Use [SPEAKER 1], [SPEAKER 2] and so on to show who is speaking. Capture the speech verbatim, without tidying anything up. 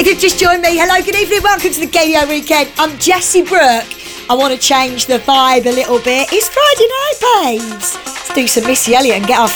[SPEAKER 1] you've just joined me, hello, good evening, welcome to the Gadio Weekend. I'm Jessie Brooke. I want to change the vibe a little bit. It's Friday night, babes. Let's do some Missy Elliott and get our